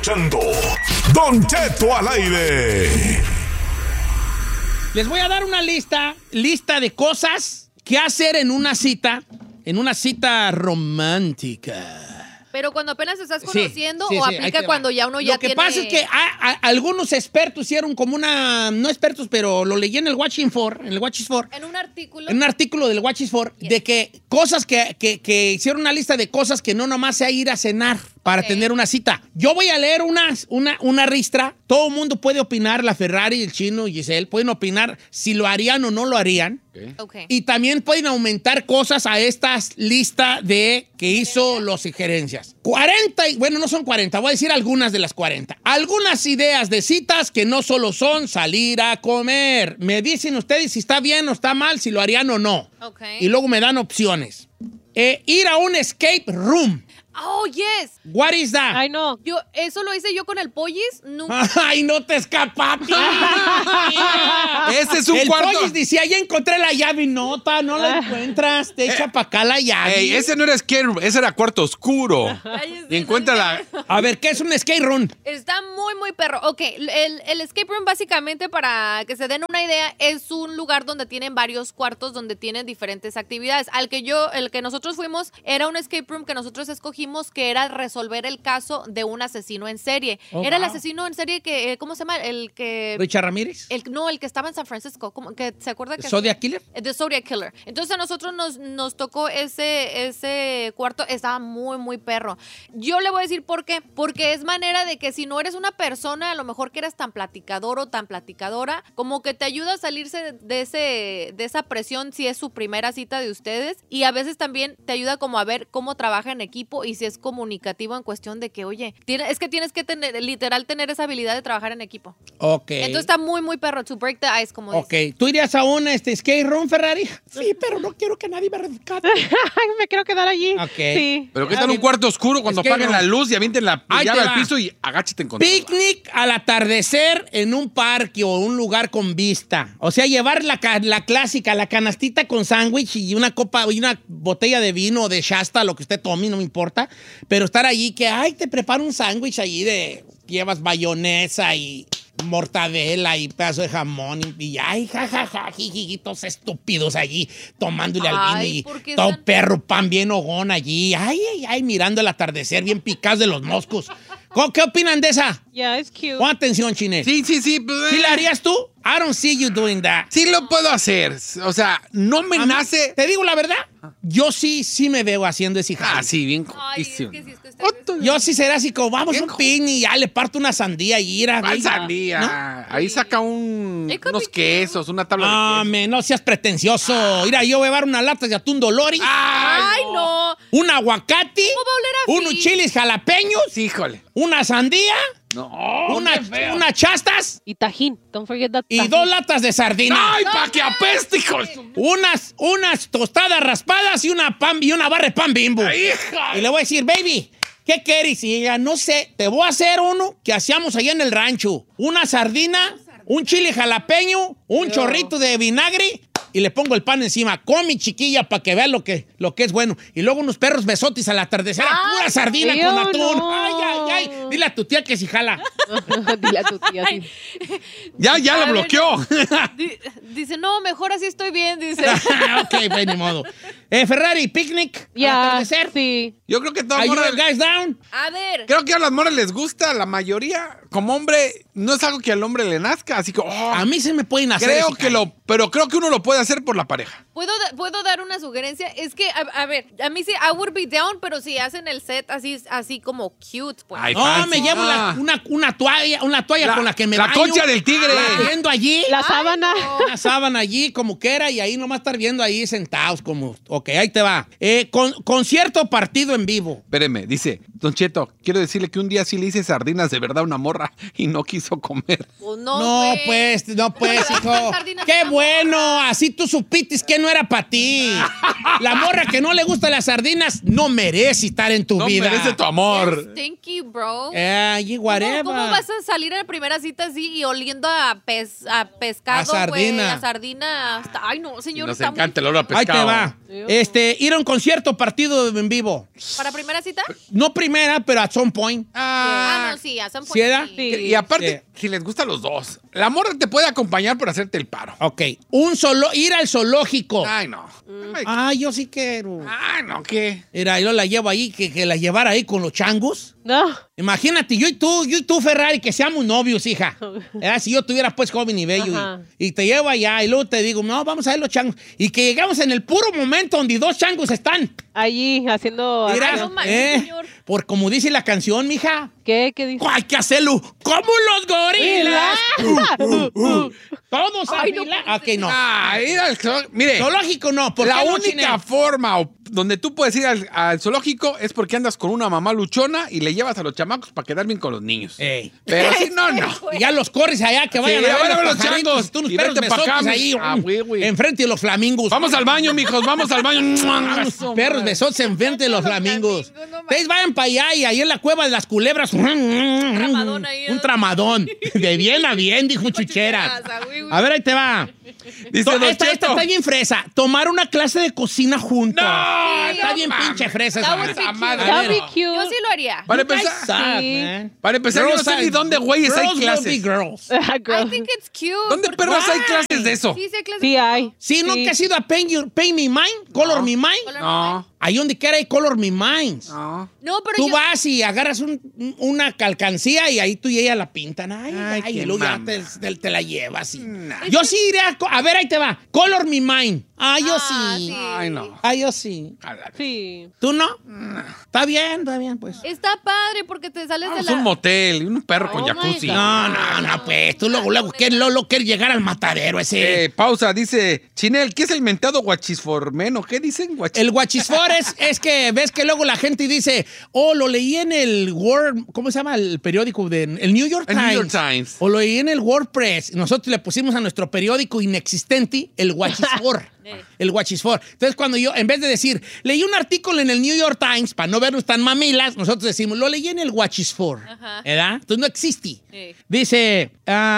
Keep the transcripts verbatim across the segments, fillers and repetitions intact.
escuchando Don Cheto al aire. Les voy a dar una lista, lista de cosas que hacer en una cita, en una cita romántica. Pero cuando apenas estás conociendo sí, sí, o sí, aplica cuando ya uno ya Lo que tiene... pasa es que a, a, algunos expertos hicieron como una... No expertos, pero lo leí en el Watching For, en el Watching For. En un artículo. En un artículo del Watching For, yes. de que cosas que, que, que hicieron una lista de cosas que no nomás sea ir a cenar para okay. tener una cita. Yo voy a leer una, una, una ristra. Todo el mundo puede opinar, la Ferrari, el Chino, Giselle, pueden opinar si lo harían o no lo harían. Okay. Okay. Y también pueden aumentar cosas a esta lista de que hizo los sugerencias. cuarenta, bueno, no son cuarenta, voy a decir algunas de las cuarenta. Algunas ideas de citas que no solo son salir a comer. Me dicen ustedes si está bien o está mal, si lo harían o no. Okay. Y luego me dan opciones. Eh, ir a un escape room. Oh, yes. What is that? Ay, no. Yo, eso lo hice yo con el Pollis. Nunca. Ay, no te escapaste. Ese es un el cuarto. El Pollis decía, ya encontré la llave y nota, no la encuentras. Te echa eh, para acá la llave. Ey, ese no era skate room, ese era cuarto oscuro. Ay, y encuentra la... A ver, ¿qué es un skate room? Está muy, muy perro. Ok, el, el escape room básicamente, para que se den una idea, es un lugar donde tienen varios cuartos, donde tienen diferentes actividades. Al que yo, el que nosotros fuimos, era un escape room que nosotros escogimos, que era resolver el caso de un asesino en serie. Oh, era wow. el asesino en serie que, ¿cómo se llama? El que... ¿Richard Ramírez? El, no, el que estaba en San Francisco. ¿Cómo, que, ¿Se acuerda que... ¿Zodiac Killer? The Zodiac Killer. Entonces a nosotros nos, nos tocó ese, ese cuarto. Estaba muy, muy perro. Yo le voy a decir por qué. Porque es manera de que si no eres una persona, a lo mejor que eres tan platicador o tan platicadora, como que te ayuda a salirse de, ese, de esa presión si es su primera cita de ustedes. Y a veces también te ayuda como a ver cómo trabaja en equipo y si es comunicativo en cuestión de que, oye, tiene, es que tienes que tener, literal, tener esa habilidad de trabajar en equipo. Ok. Entonces está muy, muy perro, to break the ice, como Ok. dice. ¿Tú irías a un este, skate room, Ferrari? Sí, pero no quiero que nadie me rescate. Me quiero quedar allí. Ok. Sí. Pero ¿qué tal un cuarto oscuro cuando skate apaguen room. la luz y avienten la llave al piso y agáchate en control? Picnic al atardecer en un parque o un lugar con vista. O sea, llevar la, la clásica, la canastita con sándwich y una copa y una botella de vino o de Shasta, lo que usted tome, no me importa. Pero estar allí que, ay, te preparo un sándwich allí de... Llevas bayonesa y mortadela y pedazo de jamón y, y ay, jajaja, jijijitos estúpidos allí tomándole al vino y todo están... perro pan bien hogón allí. Ay, ay, ay, mirando el atardecer bien picados de los moscos. ¿Qué opinan de esa? Yeah, it's cute. Pon atención, Chine. Sí, sí, sí. Pues, ¿Sí la harías tú? I don't see you doing that. Sí lo puedo hacer. O sea, no me A nace... Mí, te digo la verdad, yo sí, sí me veo haciendo ese jale. Ah, sí, bien. Ay, es que sí, es que yo sí será así como, vamos a un picnic y ya le parto una sandía y ir a... ¿Cuál sandía? ¿No? Ahí saca un, unos quesos, una tabla no, de quesos. No, no seas pretencioso. Ah. Mira, yo voy a llevar una lata de atún Dolores. Ay, Ay no. no. Un aguacate. ¿Cómo va a oler a unos chiles jalapeños. Híjole. Una sandía. No, una, unas chastas. Y tajín. Don't forget that y tajín. dos latas de sardina. ¡Ay, no, pa' que apeste, hijos! Unas, unas tostadas raspadas y una pan y una barra de pan Bimbo. Ay, y le voy a decir, baby, ¿qué quieres? Y ella, no sé, te voy a hacer uno que hacíamos allá en el rancho. Una sardina, un chile jalapeño, un Yo. chorrito de vinagre y le pongo el pan encima. Come, chiquilla, para que vea lo que, lo que es bueno. Y luego unos perros besotis al atardecer. Ay, pura sardina Dios, con atún. No. Ay, ay, ay. Dile a tu tía que si jala. Dile a tu tía, sí. Ya, ya lo bloqueó. Dice, no, mejor así estoy bien, dice. Ok, pues ni modo. Eh, Ferrari, picnic, ya, al atardecer. Sí. Yo creo que todo Are you morra... guys down? A ver. Creo que a las moras les gusta, la mayoría. Como hombre, no es algo que al hombre le nazca, así que... Oh, a mí se me pueden hacer Creo que lo... Pero creo que uno lo puede hacer por la pareja. ¿Puedo, ¿Puedo dar una sugerencia? Es que, a, a ver, a mí sí, I would be down, pero si hacen el set así, así como cute, pues. Ay, no, fancy. me llevo ah. la, una, una toalla, una toalla la, con la que me La baño, concha del tigre. Viendo allí. La sábana. Ay, no. Una sábana allí, como que era, y ahí nomás estar viendo ahí sentados, como... Ok, ahí te va. Eh, con, concierto partido en vivo. Espéreme, dice, Don Cheto, quiero decirle que un día sí le hice sardinas de verdad a una morra y no quiso comer. Pues no, no, pues, no, pues, hijo. ¡Qué bueno! Así tú supitis que no era para ti. La morra que no le gusta las sardinas no merece estar en tu no vida. No merece tu amor. Thank you, bro. Eh, whatever. ¿Cómo, ¿Cómo vas a salir a la primera cita así y oliendo a, pez, a pescado, a sardina. Wey, a sardina. Hasta, ay, no, señor. Nos está encanta muy... el olor a pescado. Ahí te va. Este, ir a un concierto o partido en vivo. ¿Para primera cita? No primera, pero at some point. Ah, no, sí, a some point. ¿Sí era? sí. Sí. Y aparte, si les gustan los dos, la morra te puede acompañar por hacerte el paro. Ok. Un solo, ir al zoológico. Ay, no. Ay, Ah, yo sí quiero. Ay, no, ¿qué? Mira, yo la llevo ahí, que, que la llevara ahí con los changos. No. Imagínate, yo y tú, yo y tú, Ferrari, que seamos novios, hija. ¿Verdad? Si yo tuviera pues joven y bello Ajá. y, y te llevo allá y luego te digo, no, vamos a ver los changos. Y que llegamos en el puro momento donde dos changos están. Allí haciendo. Mira, no manches, eh, señor. por como dice la canción, mija. ¿Qué? ¿Qué dice? Hay que hacerlo como los gorilas. Uh, uh, uh. Todos Ay, no afila- puede Ok, ser. no. Ah, ir al zoológico. Mire, Zoológico no, porque la única forma o- donde tú puedes ir al, al zoológico es porque andas con una mamá luchona y le llevas a los chamacos para quedar bien con los niños. Ey. Pero si no, no. Y ya los corres allá, que vayan Sí, a ver van a ver los los pajaritos, changos. tú unos Y perros vente pa' acá, besotes ahí, ah, um, güey, güey. enfrente de los flamingos. Vamos al baño, mijos, vamos al baño. Unos perros besotes enfrente de los flamingos. flamingos, no manches. Ustedes vayan para allá y ahí en la cueva de las culebras. Un tramadón ahí, Un ¿no? tramadón. De bien a bien, dijo Chuchera. Chucheras, güey, güey. A ver, ahí te va. Dice To- Don esta, esta Cheto. está bien fresa. Tomar una clase de cocina juntos. No, Está no bien mames. pinche fresa. That esa would be madre. cute. madre. That would be Pero- cute. Yo sí lo haría. Para You guys empezar, suck, Sí. man. para empezar, yo no Girls sé ni are- dónde, güeyes, hay girls will be clases. girls. I Girl. think it's cute. ¿Dónde porque- perras hay Why? clases de eso? Sí, sí hay clases. Sí hay. Sí, Sí. nunca has ido a Paint, Your- Paint Me Mind, Color Me Mind. Color No, Ahí donde quiera hay Color Me Minds. no. No, pero Tú yo... vas y agarras un- una calcancía y ahí tú y ella la pintan. Ay, Ay, ay, qué y luego ya mamá. te, te- te la llevas. y- Nah. Yo sí iré a... co- A ver, ahí te va. Color Me Mind. Ah, yo Ah, sí. sí. Ay, no. Ah, yo sí. Jálate. Sí. ¿Tú no? Está bien, está bien, pues. Está padre porque te sales Vamos de a la... un motel y un perro con Oh my jacuzzi. God. No, no, no, pues. Tú luego, luego, quieres, luego quieres llegar al matadero ese. Eh, pausa, dice Chinel, ¿qué es el mentado guachisformeno? ¿Qué dicen? Guachis- El guachisfor es, es que ves que luego la gente dice, oh, lo leí en el Word, ¿cómo se llama el periódico? De, el New York El Times. New York Times. O lo leí en el WordPress. Nosotros le pusimos a nuestro periódico inexistente el guachisfor. El guachisfor. Entonces, cuando yo, en vez de decir, leí un artículo en el New York Times, para no vernos tan mamilas, nosotros decimos, lo leí en el guachisfor. Ajá. ¿Verdad? Entonces no existe. Sí. Dice,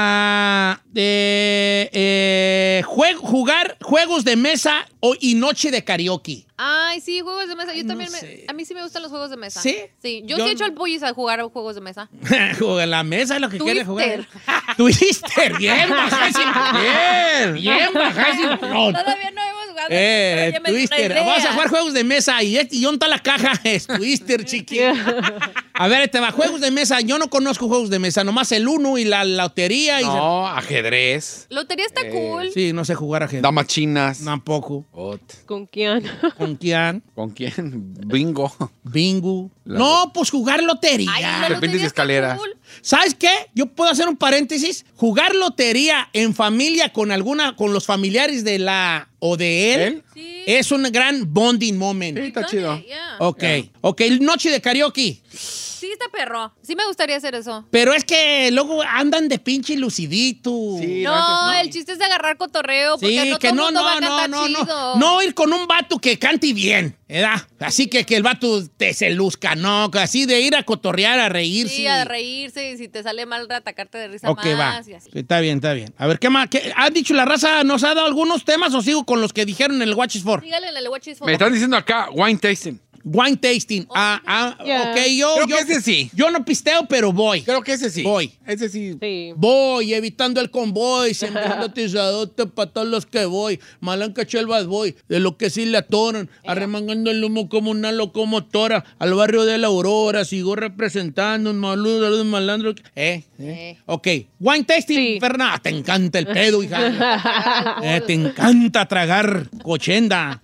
ah, eh, eh, jue- jugar juegos de mesa o, y noche de karaoke. Ay, sí, juegos de mesa. Yo No también me... sé. A mí sí me gustan los juegos de mesa. ¿Sí? Sí. Yo, Yo sí he hecho no. al pollis a jugar a juegos de mesa. Juega en la mesa es lo que quiere jugar. Twister. Twister, bien, bajísimo. Bien, bien, bajísimo. No. Todavía no hemos jugado. Eh, pero ya me dio una Twister. idea. Vamos a jugar juegos de mesa y, este- y ¿dónde está la caja? Es Twister, chiquito. A ver, te va. Juegos de mesa. Yo no conozco juegos de mesa. Nomás el uno y la lotería. Y No, ajedrez, Lotería está Eh, cool. sí, no sé jugar a gente. damas chinas. Tampoco. Ot. ¿Con quién? ¿Con quién? ¿Con quién? Bingo. Bingo. La- No, pues jugar lotería. Ay, la Serpientes y lotería está escaleras. cool. ¿Sabes qué? Yo puedo hacer un paréntesis. Jugar lotería en familia con alguna, con los familiares de la o de él, ¿Él? Sí. es un gran bonding moment. Sí, está Done chido. it, yeah. Ok, ok, noche de karaoke. Sí, está perro. Sí me gustaría hacer eso. Pero es que luego andan de pinche lucidito. Sí, No, antes el chiste es de agarrar cotorreo porque Sí, no que todo el no, mundo va no, a no, cantar no, chido. no. No ir con un vato que cante bien, ¿verdad? Así que que el vato te se luzca, no, así de ir a cotorrear, a reírse. Sí, a reírse y si te sale mal, atacarte de risa Ok, va. más y así. Sí, está bien, está bien. A ver, ¿qué más? ¿Qué? ¿Ha dicho la raza? ¿Nos ha dado algunos temas o sigo con los que dijeron en el Watch is For? Dígale en el Watch is For. Me están diciendo acá, wine tasting. Wine tasting. Ah, ah, Yeah. ok, yo, Creo yo, que ese sí. yo no pisteo, pero voy. Creo que ese sí. Voy. Ese sí. Sí. Voy, evitando el convoy, sembrando atizadota para todos los que voy. Malanca chelvas voy, de lo que sí le atoran, arremangando el humo como una locomotora. Al barrio de la Aurora, sigo representando un maludo, un malandro. ¿Eh? ¿Eh? Eh. Ok. Wine tasting, Sí. Ferna. Te encanta el pedo, hija. Eh, te encanta tragar cochenda.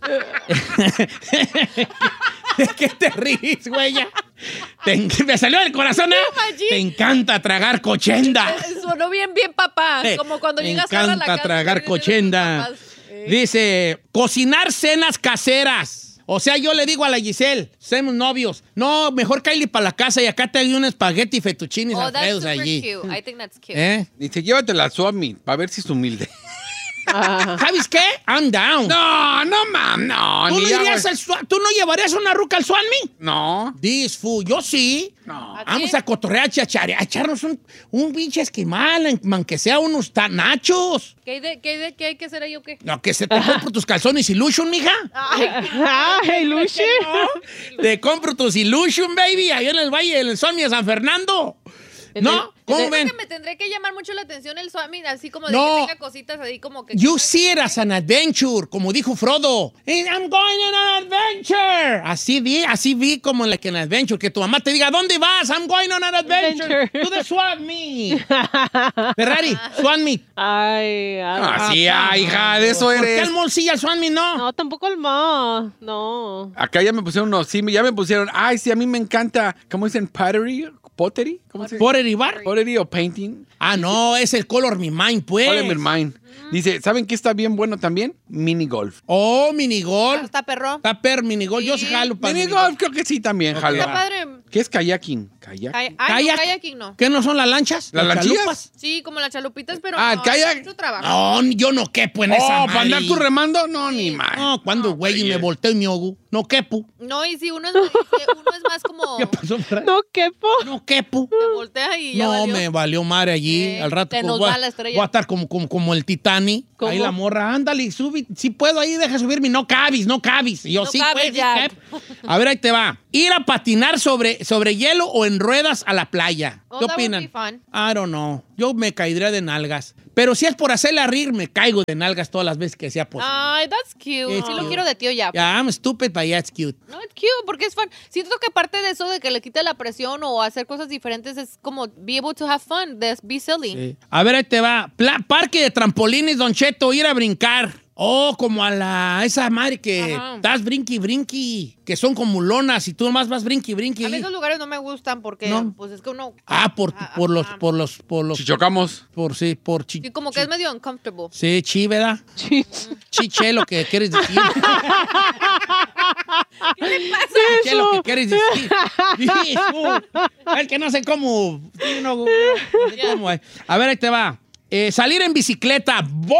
¿De qué te ríes, güey? Ya? Te en- Me salió del corazón, ¿eh? imagino. Te encanta tragar cochenda. Eh, Sonó bien, bien papá. Eh, Como cuando me llegas tarde a la encanta casa. tragar y dices a tus cochenda. papás, eh, Dice, cocinar cenas caseras. O sea, yo le digo a la Giselle, somos novios. No, mejor cállate para la casa y acá te hay un espagueti fettuccine Oh, that's alfredos super allí. cute. I think that's cute. ¿Eh? Dice, llévatela a Suami para ver si es humilde. Ah. ¿Sabes qué? I'm down. No, no, mam, no. ¿Tú, no ni irías hago- al Swan- ¿Tú no llevarías una ruca al Swan Me? No. This fool. Yo sí. No. ¿A Vamos qué? a cotorrear, chachare, a echarnos un, un pinche esquimal, aunque sea unos ta- nachos. ¿Qué hay, de, qué, hay de- qué hay que hacer ahí o qué? No, que se te compro tus calzones Illusion, mija. Ay, Ay, Lucy. Te compro tus Illusion, baby, ahí en el Valle, en el Swan Me de San Fernando. ¿No? ¿Cómo creo ven? que me tendré que llamar mucho la atención el Swami, así como de No. que tenga cositas ahí como que... You see it as an adventure, como dijo Frodo. And I'm going on an adventure. Así vi, así vi como like an adventure. Que tu mamá te diga, ¿dónde vas? I'm going on an adventure. Adventure. To the Swan Me. Ferrari, Swan Me. Ay, ay. Ah, sí, ah, hija, de eso ¿Por qué eres. al mall sí y al Swan Me no? No, tampoco el más. No. Acá ya me pusieron unos, sí, ya me pusieron, ay, sí, a mí me encanta, ¿cómo dicen? Pottery, pottery, ¿cómo se dice? ¿Pottery Bar? Pottery o painting. Ah, no, es el Color Me Mind, pues. All in my mind. Dice, ¿saben qué está bien bueno también? Mini golf. Oh, minigolf. Está perro. Está per minigolf. Yo Sí. sí jalo para Mini golf creo que sí también, jalo. Está padre. ¿Qué es kayaking? Kayak. Ay, ay, no, Kayak. kayaking no. ¿Qué no son las lanchas? ¿Las lanchillas? chalupas? Sí, como las chalupitas, pero Ah, no, el kayak. es mucho trabajo. No, yo no quepo en esa Oh, ¿para andar madre. tú remando? No, ni más. No, cuando, güey, y me volteo y me ahogo. No quepo. No, y si uno es, uno es más como... ¿Qué pasó, Ferrari? No, quepo. No quepo. Te voltea y ya No, valió. me valió madre allí. Sí, Al rato te pues, nos voy, va a- la estrella. voy a estar como, como, como el Titanic. ¿Cómo? Ahí la morra, ándale, sube. Si puedo ahí, deja subirme. No cabis, no cabis. Y yo No sí, cabes, pues, sí, Jack. cap. A ver, ahí te va. Ir a patinar sobre, sobre hielo o en ruedas a la playa. Oh, ¿Qué that would opinan? be fun. I don't know. Yo me caería de nalgas. Pero si es por hacerla rir, me caigo de nalgas todas las veces que sea posible. Ay, that's cute. It's Sí lo cute. quiero de tío ya. Yeah, I'm stupid, but yeah, it's cute. No, it's cute, porque es fun. Siento que parte de eso de que le quite la presión o hacer cosas diferentes es como be able to have fun, de be silly. Sí. A ver, ahí te va. Pla- parque de trampolines, Don Cheto, ir a brincar. Oh, como a la esa madre que Ajá. estás brinqui, brinqui, que son como lonas y tú nomás vas brinqui, brinqui. A mí esos lugares no me gustan porque No. pues es que uno... Ah, por, Ah, por los, ajá. por los, por los, Si chocamos. por sí, por chi. Sí, como que es medio uncomfortable. Sí, chi, ¿verdad? Chiche, lo que quieres decir. ¿Qué le pasa? Chiche, lo que quieres decir. Hijo. Es que no sé cómo. sí, no, no sé cómo es. A ver, ahí te va. Eh, salir en bicicleta.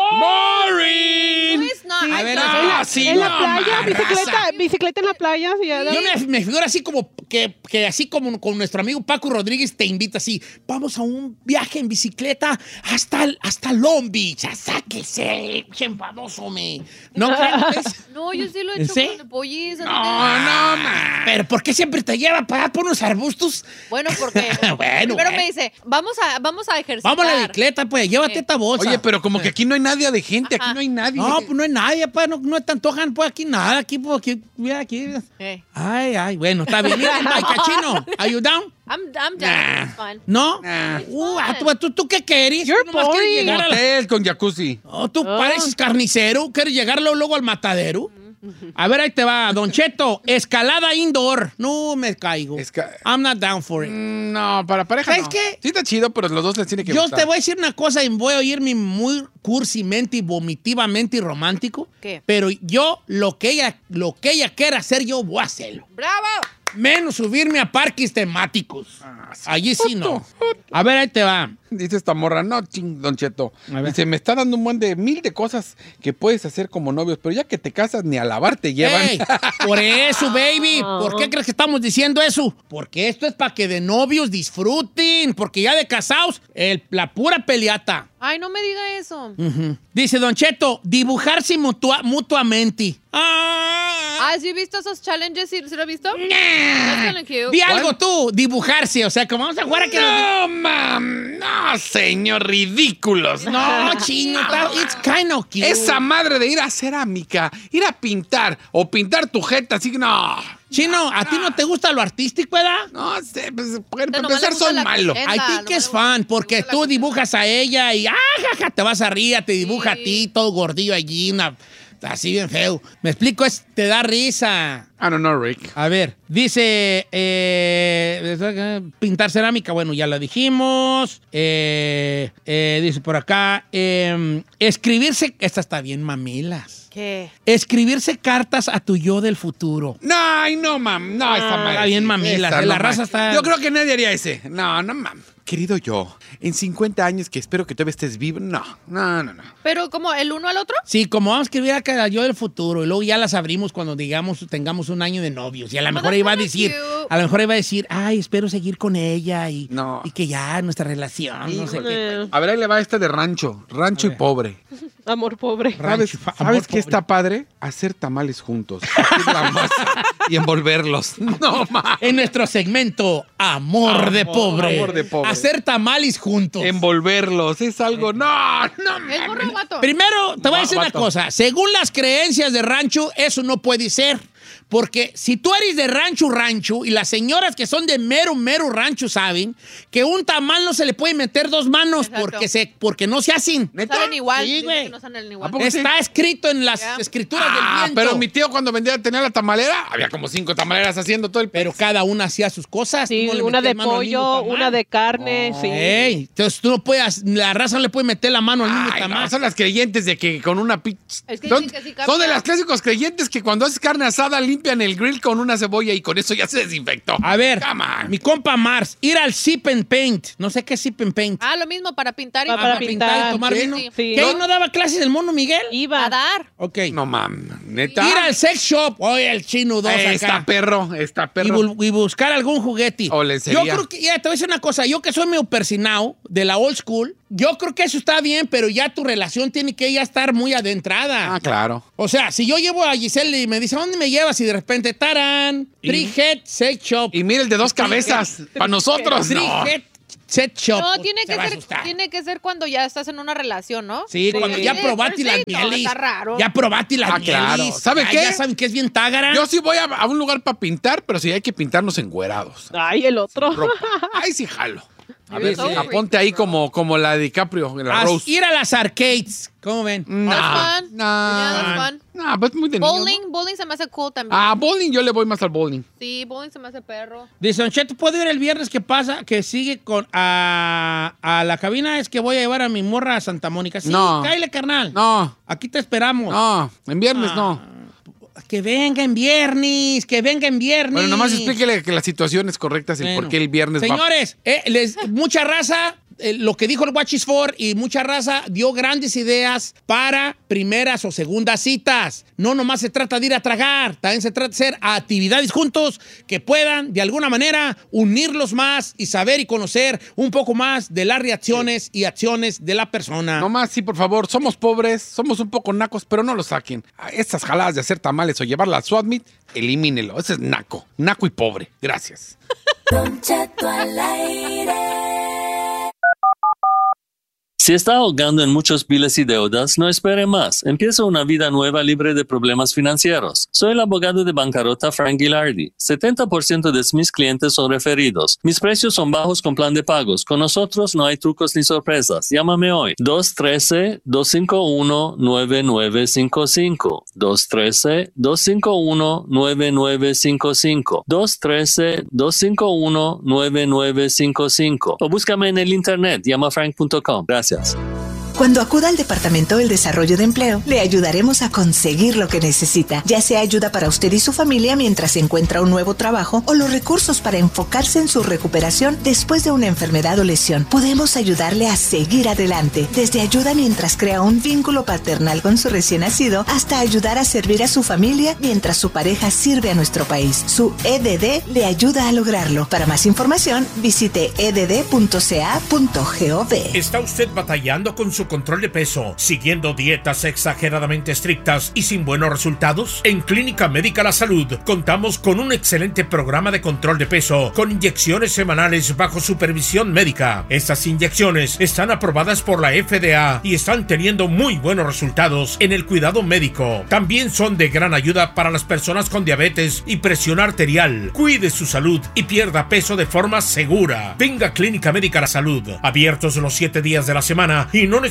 ¡Boring! No, it's not. A I ver, don't. no, En la, sí, en la no, playa, ma, bicicleta, raza. bicicleta en la playa. Sí, ya, Yo me, me figuro así como que, que así como con nuestro amigo Paco Rodríguez te invita así, vamos a un viaje en bicicleta hasta, hasta Long Beach, a sáquese, bien famoso, me. ¿No crees? No, yo sí lo he hecho ¿Sí? con polliza. No, no, ma. Pero ¿por qué siempre te lleva para allá por unos arbustos? Bueno, porque Bueno, primero bueno. me dice, vamos a, vamos a ejercitar. Vamos a la bicicleta, pues, llévate Sí. esta bolsa. Oye, pero como que aquí no hay nadie de gente, aquí Ajá. no hay nadie. No, pues no hay nadie, pues, no, no te antojan, pues, aquí nada, aquí, pues, aquí, mira, aquí. Eh, Ay, ay, bueno, está bien. Mira, ay, cachino, are you down? I'm, I'm down. Nah. It's fun. ¿No? Nah. Uh, ah, ¿tú, tú, tú qué quieres? You're ¿Tú nomás quieres boring. llegar a la- Hotel con jacuzzi. Oh, tú Oh. pareces carnicero, quieres llegar luego, luego al matadero. A ver, ahí te va, Don Cheto, escalada indoor. No me caigo. Esca- I'm not down for it. Mm, No, para pareja ¿Sabes no. qué? Sí está chido, pero los dos les tiene que Yo gustar. te voy a decir una cosa y voy a oírme muy cursimente y vomitivamente y romántico. ¿Qué? Pero yo, lo que ella, lo que ella quiera hacer, yo voy a hacerlo. ¡Bravo! Menos subirme a parques temáticos. Allí sí no. A ver, ahí te va. Dice esta morra, no, ching, Don Cheto. A ver. Dice, me está dando un buen de mil de cosas que puedes hacer como novios, pero ya que te casas ni a lavar te llevan. Ey, por eso, baby. ¿Por qué crees que estamos diciendo eso? Porque esto es para que de novios disfruten. Porque ya de casados, el- la pura peleata. Ay, no me diga eso. Ujú. Dice Don Cheto, dibujarse mutua- mutuamente. Ah, Ah, ¿sí he visto esos challenges? ¿Sí, ¿sí lo has visto? That's kinda cute. Di algo tú, dibujarse. O sea, como vamos a jugar a que nos- No, mam, no, señor, ridículos. No, chino, está- it's kind of cute. Esa madre de ir a cerámica, ir a pintar o pintar tu jeta, así que no. Chino, ¿a ti no te gusta lo artístico, verdad? No sé, pues, para nomás empezar le gusta soy la malo. cajeta. I Anda, think no it's me fun, gusta- porque me gusta la tú cajeta. dibujas a ella y ah, jaja, te vas a rir, te dibuja Sí. a ti, todo gordillo allí, una- así bien feo. Me explico, es, te da risa. I don't know, Rick. A ver, dice eh, pintar cerámica, bueno, ya lo dijimos. Eh, eh, dice por acá, eh, escribirse, esta está bien mamilas. ¿Qué? Escribirse cartas a tu yo del futuro. No, ay, no, mam. No, está mal. Está bien, mamila. Esta, La no, raza mam. está... Yo creo que nadie haría ese. No, no, mam. Querido yo, en cincuenta años que espero que todavía estés vivo. No, no, no, no. ¿Pero como el uno al otro? Sí, como vamos a escribir acá al yo del futuro y luego ya las abrimos cuando digamos tengamos un año de novios y a lo mejor that's ahí va a kinda decir, cute. a lo mejor ahí va a decir, ay, espero seguir con ella y, No. y que ya nuestra relación, no sé qué. Eh, A ver, ahí le va esta de rancho. Rancho y pobre. amor pobre. Rancho, ¿Sabes, fa- ¿sabes amor qué pobre. está padre? Hacer tamales juntos. Partir la masa y envolverlos. No, mam. En nuestro segmento, Amor, de Pobre. Amor de Pobre. Hacer tamales juntos. Envolverlos. Es algo. No, no, ¿Es mam. morro o vato? Primero, te voy a decir una Vato. cosa. Según las creencias de rancho, eso no puede ser. Porque si tú eres de rancho, rancho, y las señoras que son de mero, mero rancho saben que un tamal no se le puede meter dos manos Exacto. porque, se, porque no se hacen. No salen igual. Sí, Dicen güey. que No salen ¿A igual. poco sí? Está escrito en las Ya. escrituras Ah, del viento. pero mi tío cuando vendía tenía la tamalera, había como cinco tamaleras haciendo todo el... Pero cada una hacía sus cosas. Sí, Tú no le una metías de mano al mismo pollo, tamal. una de carne, sí. Ey, entonces tú no puedes, la raza no le puede meter la mano al mismo Ay, tamal. no, son las creyentes de que con una pizza. Es que son, dicen que sí cambia. son de las clásicos creyentes que cuando haces carne asada limpian el grill con una cebolla y con eso ya se desinfectó. A ver, Come on. mi compa Mars, ir al Sip and Paint. No sé qué es Sip and Paint. Ah, lo mismo para pintar y Ah, Ah, para para pintar. pintar y tomar Sí, vino. sí. Sí. ¿Qué? ¿No daba clases el mono Miguel? Iba. a dar. Ok. No mames, neta. Ir al sex shop. Oye, el chino dos Eh, acá. está perro, está Y, perro. bu- y buscar algún juguete. O lencería. Yo creo que, ya, te voy a decir una cosa. Yo que soy medio persinado de la old school, yo creo que eso está bien, pero ya tu relación tiene que ya estar muy adentrada. Ah, claro. O sea, si yo llevo a Giselle y me dice, ¿a dónde me llevas? Y de repente, tarán, Y- Three Head Sex Shop. Y mira el de dos cabezas. Para nosotros, Three no. Head Sex Shop. No, Pues, tiene se que, va a ser, asustar. tiene que ser cuando ya estás en una relación, ¿no? Sí, Sí. cuando ya Sí, probaste first las date, no, mielis. está raro. Ya probaste las Ah, claro. mielis. ¿Sabe ya, qué? Ya saben que es bien tágara. Yo sí voy a, a un lugar para pintar, pero sí hay que pintarnos encuerados. Ay, el otro. Ropa. Ay, sí, jalo. A ver, You're so sí, freak, aponte ahí bro. como, como la de DiCaprio, en la As- Rose. ir a las arcades. ¿Cómo ven? No, That's fun. no, Yeah, that's fun. no, pues muy de niño, ¿no? Bowling, bowling se me hace cool también. Ah, bowling, yo le voy más al bowling. Sí, bowling se me hace perro. Dice, Don Cheto, ¿puedo ir el viernes que pasa, que sigue con a, a la cabina? Es que voy a llevar a mi morra a Santa Mónica. Sí, No. cáile, carnal. No, Aquí te esperamos. no, en viernes Ah. no. Que venga en viernes, que venga en viernes. Bueno, nomás explíquele que las situaciones correctas y Bueno. por qué el viernes va. Señores, eh, les, mucha raza, eh, lo que dijo el Watch is For y mucha raza dio grandes ideas para primeras o segundas citas. No nomás se trata de ir a tragar, también se trata de hacer actividades juntos que puedan de alguna manera unirlos más y saber y conocer un poco más de las reacciones y acciones de la persona. Nomás, sí, por favor, somos pobres, somos un poco nacos, pero no lo saquen. Ah, Estas jaladas de hacer tamales o llevarla a SWAT meet, elimínelo. Ese es naco. Naco y pobre. Gracias. Don Cheto al aire. Si está ahogando en muchos biles y deudas, no espere más. Empieza una vida nueva libre de problemas financieros. Soy el abogado de bancarrota Frank Gilardi. setenta por ciento de mis clientes son referidos. Mis precios son bajos con plan de pagos. Con nosotros no hay trucos ni sorpresas. Llámame hoy. dos uno tres, dos cinco uno, nueve nueve cinco cinco. dos uno tres, dos cinco uno, nueve nueve cinco cinco. dos uno tres, dos cinco uno, nueve nueve cinco cinco. O búscame en el internet. llama frank punto com. Gracias. Cuando acuda al Departamento del Desarrollo de Empleo, le ayudaremos a conseguir lo que necesita, ya sea ayuda para usted y su familia mientras encuentra un nuevo trabajo o los recursos para enfocarse en su recuperación después de una enfermedad o lesión. Podemos ayudarle a seguir adelante, desde ayuda mientras crea un vínculo paternal con su recién nacido hasta ayudar a servir a su familia mientras su pareja sirve a nuestro país. Su E D D le ayuda a lograrlo. Para más información, visite e d d punto c a punto gov. ¿Está usted batallando con su control de peso, siguiendo dietas exageradamente estrictas y sin buenos resultados? En Clínica Médica La Salud contamos con un excelente programa de control de peso con inyecciones semanales bajo supervisión médica. Estas inyecciones están aprobadas por la F D A y están teniendo muy buenos resultados en el cuidado médico. También son de gran ayuda para las personas con diabetes y presión arterial. Cuide su salud y pierda peso de forma segura. Venga a Clínica Médica La Salud, abiertos los siete días de la semana y no necesita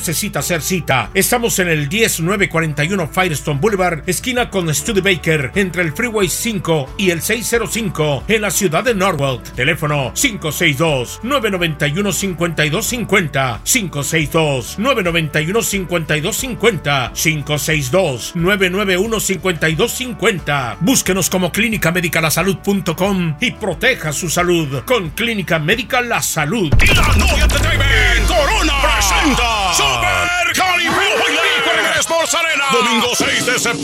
necesita hacer cita. Estamos en el diez nueve cuarenta y uno Firestone Boulevard, esquina con Studebaker, entre el Freeway cinco y el seiscientos cinco, en la ciudad de Norwalk. Teléfono cinco seis dos, nueve nueve uno, cinco dos cinco cero, cinco seis dos, nueve nueve uno, cinco dos cinco cero, cinco seis dos, nueve nueve uno, cinco dos cinco cero. Búsquenos como clínica médica la salud punto com y proteja su salud con Clínica Médica La Salud. Y la Noria Entertainment Corona presenta Super Caribe Bailarico en Sports Arena. Domingo seis de septiembre.